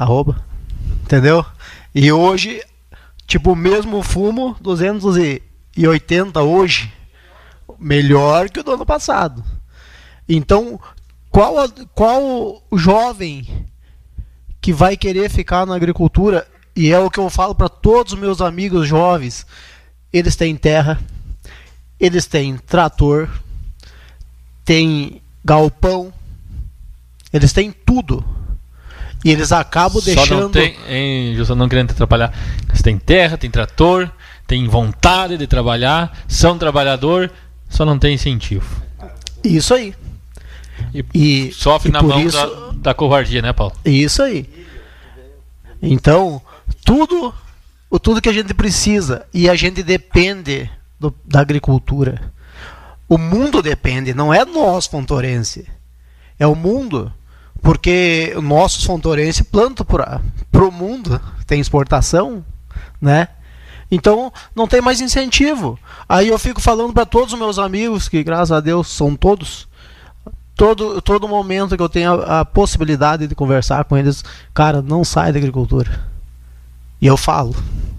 Entendeu? E hoje, tipo, o mesmo fumo, 280 hoje, melhor que o do ano passado. Então, qual o jovem que vai querer ficar na agricultura? E é o que eu falo para todos os meus amigos jovens. Eles têm terra, eles têm trator, têm galpão, eles têm tudo. E eles acabam deixando... Só não tem, hein, Gilson, não querendo te atrapalhar. Você tem terra, tem trator, tem vontade de trabalhar, são trabalhador, só não tem incentivo. Isso aí. E sofre na mão da covardia, né, Paulo? Isso aí. Então, tudo que a gente precisa, e a gente depende da agricultura. O mundo depende, não é nós, fontorense. É o mundo. Porque nossos fontorenses plantam para o mundo, tem exportação, né? Então não tem mais incentivo. Aí eu fico falando para todos os meus amigos, que graças a Deus são todos, todo momento que eu tenho a possibilidade de conversar com eles, cara, não sai da agricultura. E eu falo.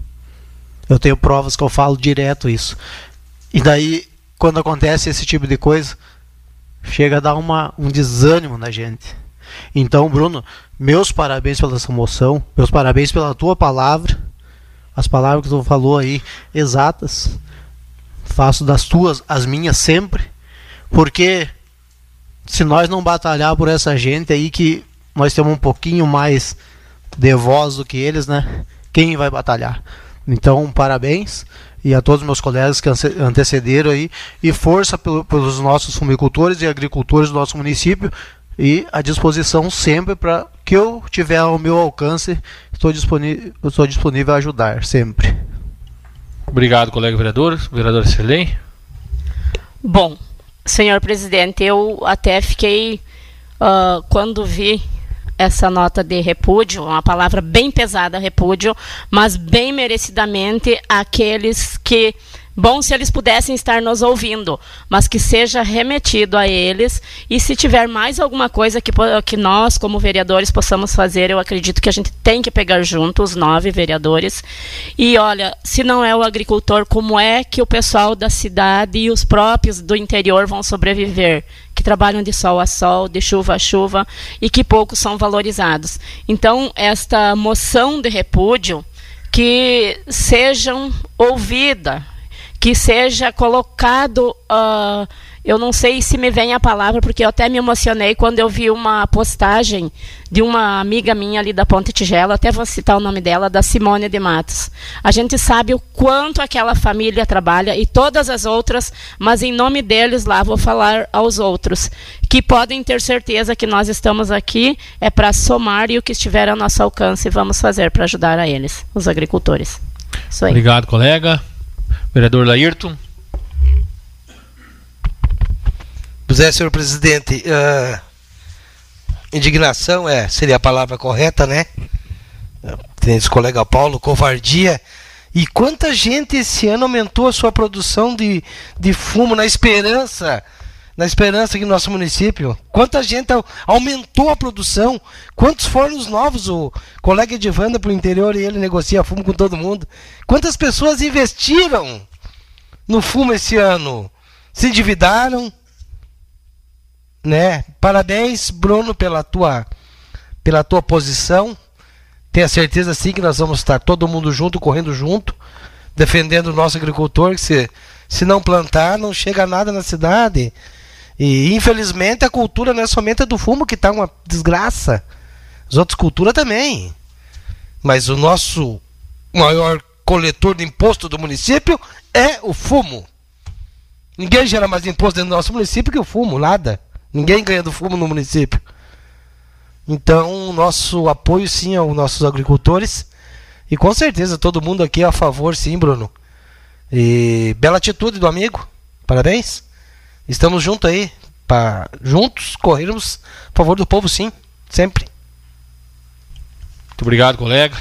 Eu tenho provas que eu falo direto isso. E daí, quando acontece esse tipo de coisa, chega a dar um desânimo na gente. Então, Bruno, meus parabéns pela essa moção, meus parabéns pela tua palavra, as palavras que tu falou aí, exatas, faço das tuas as minhas sempre, porque se nós não batalhar por essa gente aí, que nós temos um pouquinho mais de voz do que eles, né? Quem vai batalhar? Então, parabéns, e a todos os meus colegas que antecederam aí, e força pelos nossos fumicultores e agricultores do nosso município, e à disposição sempre para que eu tiver ao meu alcance, estou disponível a ajudar sempre. Obrigado, colega vereador. Vereador Sirlei. Bom, senhor presidente, eu até fiquei, quando vi essa nota de repúdio, uma palavra bem pesada, repúdio, mas bem merecidamente aqueles que... Bom se eles pudessem estar nos ouvindo, mas que seja remetido a eles, e se tiver mais alguma coisa que nós, como vereadores, possamos fazer, eu acredito que a gente tem que pegar junto, os 9 vereadores, e olha, se não é o agricultor, como é que o pessoal da cidade e os próprios do interior vão sobreviver? Que trabalham de sol a sol, de chuva a chuva, e que poucos são valorizados. Então, esta moção de repúdio, que sejam ouvidas, que seja colocado, eu não sei se me vem a palavra, porque eu até me emocionei quando eu vi uma postagem de uma amiga minha ali da Ponte Tigela, até vou citar o nome dela, da Simone de Matos. A gente sabe o quanto aquela família trabalha, e todas as outras, mas em nome deles lá vou falar aos outros, que podem ter certeza que nós estamos aqui é para somar, e o que estiver ao nosso alcance vamos fazer para ajudar a eles, os agricultores. Isso aí. Obrigado, colega. Vereador Laírton. Pois é, senhor presidente, indignação seria a palavra correta, né? Tem esse colega Paulo, covardia. E quanta gente esse ano aumentou a sua produção de fumo na esperança aqui no nosso município? Quanta gente aumentou a produção? Quantos foram os novos? O colega Edivanda para o interior, e ele negocia fumo com todo mundo. Quantas pessoas investiram no fumo esse ano? Se endividaram, né? Parabéns, Bruno, pela tua posição. Tenha certeza sim que nós vamos estar todo mundo junto, correndo junto, defendendo o nosso agricultor, que se não plantar não chega nada na cidade. E infelizmente a cultura não é somente a do fumo que está uma desgraça. As outras culturas também. Mas o nosso maior coletor de imposto do município é o fumo. Ninguém gera mais imposto dentro do nosso município que o fumo, nada. Ninguém ganha do fumo no município. Então, nosso apoio sim aos nossos agricultores. E com certeza todo mundo aqui é a favor, sim, Bruno. E bela atitude do amigo. Parabéns. Estamos juntos aí, juntos corrermos a favor do povo, sim, sempre. Muito obrigado, colega.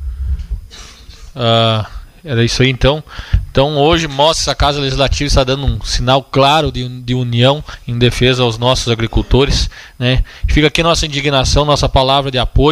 Era isso aí, então. Então, hoje mostra a Casa Legislativa está dando um sinal claro de união em defesa aos nossos agricultores, né? Fica aqui nossa indignação, nossa palavra de apoio.